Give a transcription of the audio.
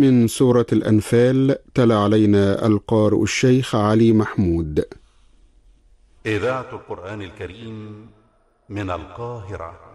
من سورة الأنفال. تلا علينا القارئ الشيخ علي محمود. إذاعة القرآن الكريم من القاهرة.